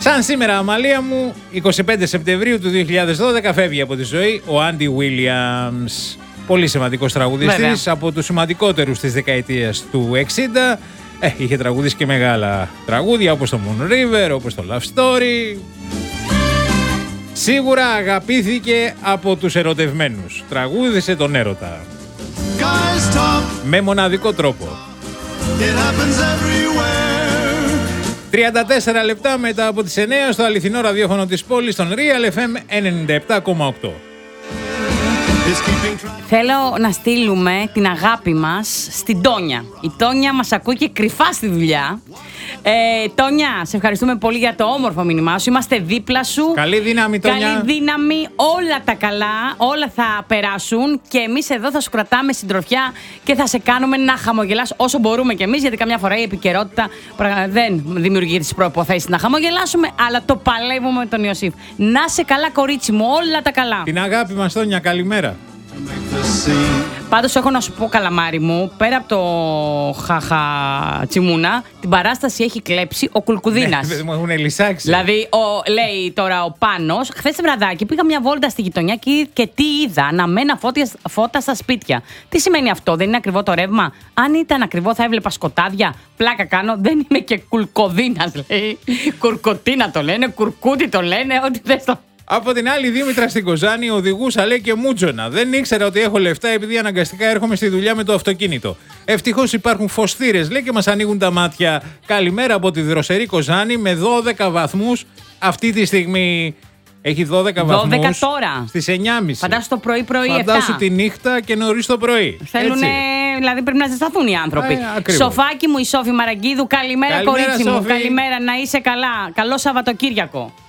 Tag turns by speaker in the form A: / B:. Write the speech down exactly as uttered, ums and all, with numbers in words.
A: Σαν σήμερα, Αμαλία μου, εικοστή πέμπτη Σεπτεμβρίου του δύο χιλιάδες δώδεκα φεύγει από τη ζωή ο Άντι Βίλιαμς. Πολύ σημαντικός τραγουδιστής, από τους σημαντικότερους της δεκαετίας του εξήντα. Ε, είχε τραγουδίσει και μεγάλα τραγούδια όπως το Moon River, όπως το Love Story. Σίγουρα αγαπήθηκε από τους ερωτευμένους. Τραγούδισε τον έρωτα. Με μοναδικό τρόπο. τριάντα τέσσερα λεπτά μετά από τις εννιά στο αληθινό ραδιόφωνο της πόλης, στον Real εφ εμ ενενήντα επτά κόμμα οκτώ.
B: Θέλω να στείλουμε την αγάπη μας στην Τόνια. Η Τόνια μας ακούει και κρυφά στη δουλειά. Ε, Τόνια, σε ευχαριστούμε πολύ για το όμορφο μήνυμά σου. Είμαστε δίπλα σου.
A: Καλή δύναμη, Τόνια.
B: Καλή δύναμη, όλα τα καλά, όλα θα περάσουν και εμείς εδώ θα σου κρατάμε συντροφιά και θα σε κάνουμε να χαμογελάς όσο μπορούμε κι εμείς, γιατί καμιά φορά η επικαιρότητα δεν δημιουργεί τις προϋποθέσεις να χαμογελάσουμε, αλλά το παλεύουμε με τον Ιωσήφ. Να σε καλά, κορίτσι μου, όλα τα καλά.
A: Την αγάπη μας, Τόνια, καλημέρα.
B: Πάντως έχω να σου πω, καλαμάρι μου, πέρα από το χαχατσιμούνα, την παράσταση έχει κλέψει ο Κουλκουδίνας.
A: Ναι, μου έχουν λυσάξει.
B: Δηλαδή, ο, λέει τώρα ο Πάνος, χθες βραδάκι πήγα μια βόλτα στη γειτονιά και, και τι είδα, αναμένα φώτια, φώτα στα σπίτια. Τι σημαίνει αυτό, δεν είναι ακριβό το ρεύμα? Αν ήταν ακριβό θα έβλεπα σκοτάδια. Πλάκα κάνω, δεν είμαι και Κουλκοδίνας, λέει. Κουρκοτίνα το λένε, κουρκούτι το λένε, ό,τι θες το.
A: Από την άλλη, Δήμητρα στην Κοζάνη οδηγούσα, λέει, και μούτζωνα. Δεν ήξερα ότι έχω λεφτά επειδή αναγκαστικά έρχομαι στη δουλειά με το αυτοκίνητο. Ευτυχώς υπάρχουν φωστήρες, λέει, και μας ανοίγουν τα μάτια. Καλημέρα από τη δροσερή Κοζάνη με δώδεκα βαθμούς αυτή τη στιγμή. Έχει δώδεκα βαθμούς.
B: δώδεκα τώρα.
A: Στις εννιά και μισή.
B: Φαντάσου το πρωί-πρωί επτά.
A: Φαντάσου τη νύχτα και νωρίς το πρωί.
B: Θέλουνε, δηλαδή πρέπει να ζεσταθούν οι άνθρωποι.
A: Ε,
B: Σοφάκι μου, η Σόφη Μαραγκίδου, καλημέρα,
A: καλημέρα,
B: κορίτσι
A: Σόφη.
B: μου. Καλημέρα, να είσαι καλά. Καλό Σαββατοκύριακο.